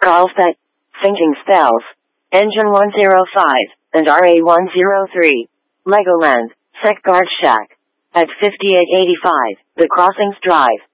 Carlsbad, Sinking Spells, Engine 105, and RA103. Legoland, Secgard Shack. At 5885, The Crossings Drive.